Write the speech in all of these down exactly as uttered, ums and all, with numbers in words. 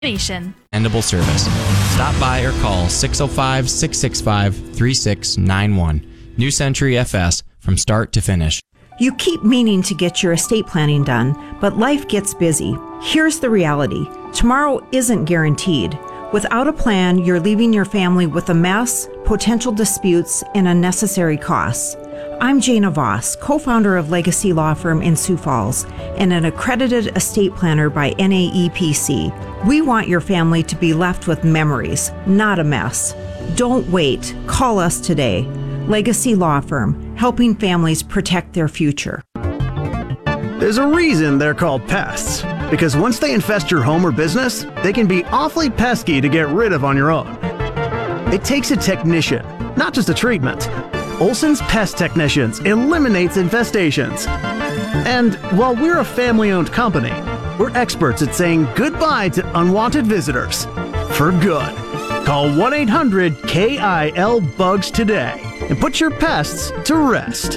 Nation. Dependable service. Stop by or call six oh five, six six five, three six nine one. New Century F S, from start to finish. You keep meaning to get your estate planning done, but life gets busy. Here's the reality. Tomorrow isn't guaranteed. Without a plan, you're leaving your family with a mess, potential disputes, and unnecessary costs. I'm Jana Voss, co-founder of Legacy Law Firm in Sioux Falls and an accredited estate planner by N A E P C. We want your family to be left with memories, not a mess. Don't wait. Call us today. Legacy Law Firm, helping families protect their future. There's a reason they're called pests, because once they infest your home or business, they can be awfully pesky to get rid of on your own. It takes a technician, not just a treatment. Olson's Pest Technicians eliminates infestations. And while we're a family-owned company, we're experts at saying goodbye to unwanted visitors for good. Call one eight hundred K I L bugs today and put your pests to rest.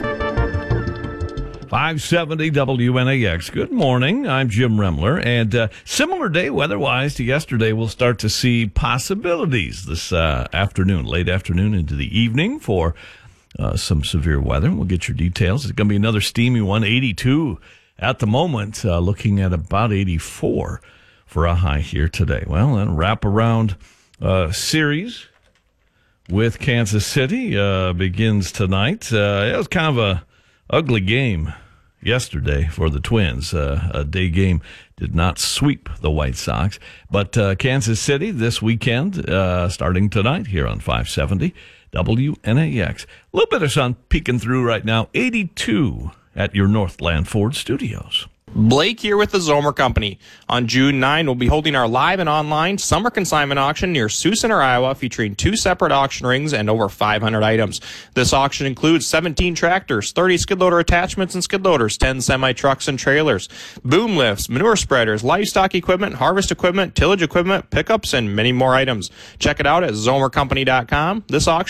five seventy W N A X. Good morning. I'm Jim Remler. And uh, similar day weather-wise to yesterday, we'll start to see possibilities this uh, afternoon, late afternoon into the evening for uh, some severe weather. We'll get your details. It's going to be another steamy one, eighty-two at the moment, uh, looking at about eighty-four for a high here today. Well, then wrap around uh, series with Kansas City uh, begins tonight. Uh, it was kind of a ugly game yesterday for the Twins. Uh, a day game did not sweep the White Sox. But uh, Kansas City this weekend, uh, starting tonight here on five seventy W N A X. A little bit of sun peeking through right now. eighty-two at your Northland Ford Studios. Blake here with the Zomer Company. On June ninth, we'll be holding our live and online summer consignment auction near Sioux Center, Iowa, featuring two separate auction rings and over five hundred items. This auction includes seventeen tractors, thirty skid loader attachments and skid loaders, ten semi-trucks and trailers, boom lifts, manure spreaders, livestock equipment, harvest equipment, tillage equipment, pickups, and many more items. Check it out at zomer company dot com. This auction